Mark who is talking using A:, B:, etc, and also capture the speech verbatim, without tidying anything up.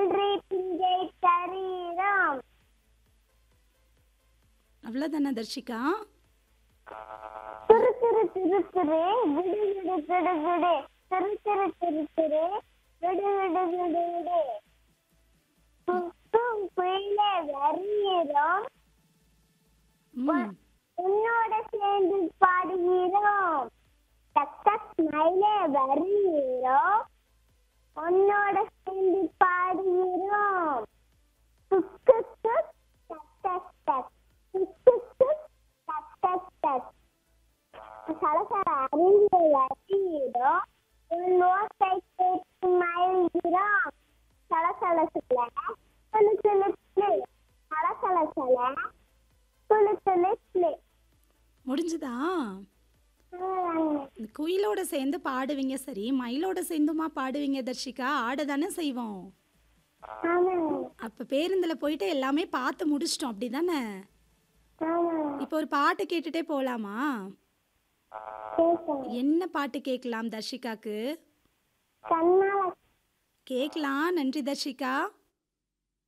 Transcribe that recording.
A: சில்லறை பிங்கை சரீரம்.
B: அவ்வளோதானே தர்ஷிகா?
A: துரு துரு துரு துரு விடு விடு விடு விடு துரு துரு துரு துரு விடு விடு விடு விடு தும் குயிலே வருகிறோம்,
B: ம்
A: உன்னோட சேர்ந்து பாடுகிறோம். டக் டக் மயிலே வருகிறோம், உன்னோட சேர்ந்து பாடுகிறோம். துக் துக் துக் டக் டக் டக் துக் துக் துக் டக் டக் டக் சலசல அறிந்து வருகிறோம், உன் ஓசை கேட்டு மகிழ்கிறோம். சலசல சல துளு துளு துளு சலசல சல துளு துளு துளு.
B: முடிஞ்சுதா?
A: ஆமாம்.
B: இந்த குயிலோட சேர்ந்து பாடுவீங்க சரி, மயிலோட சேர்ந்துமா பாடுவீங்க தர்ஷிகா? ஆட தானே செய்வோம்.
A: ஆமாம்.
B: அப்போ பேருந்தில் போயிட்டு எல்லாமே பார்த்து முடிச்சிட்டோம் அப்படி தானே?
A: ஆமாம்.
B: இப்போ ஒரு பாட்டு கேட்டுட்டே போகலாமா?
A: கேட்கும்.
B: என்ன பாட்டு கேட்கலாம் தர்ஷிகாக்கு?
A: கண்ணால
B: கேட்கலாம். நன்றி தர்ஷிகா.